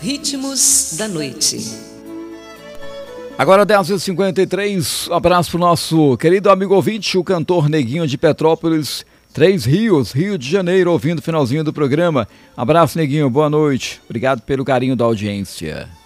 Ritmos da noite. Agora 10h53, um abraço pro nosso querido amigo ouvinte, o cantor Neguinho de Petrópolis, Três Rios, Rio de Janeiro, ouvindo o finalzinho do programa. Abraço, Neguinho, boa noite. Obrigado pelo carinho da audiência.